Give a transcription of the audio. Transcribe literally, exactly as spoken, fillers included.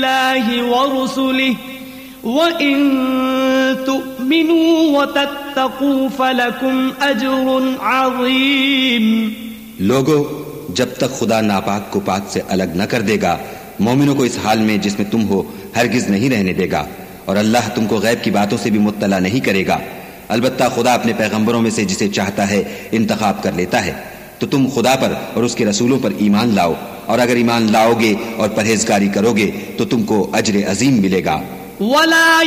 बिल्लाहि व रुसुलिहि व इन तु'मिनू व तत्तकू फलकुम अज्रुन अज़ीम। लोगो, जब तक खुदा नापाक को पाक से अलग न कर देगा, मोमिनों को इस हाल में जिसमें तुम हो हरगिज नहीं रहने देगा, और अल्लाह तुमको गैब की बातों से भी मुत्तला नहीं करेगा। अलबत्ता खुदा अपने पैगंबरों में से जिसे चाहता है इंतखाब कर लेता है। तो तुम खुदा पर और उसके रसूलों पर ईमान लाओ, और अगर ईमान लाओगे और परहेजगारी करोगे तो तुमको अज्र अजीम मिलेगा।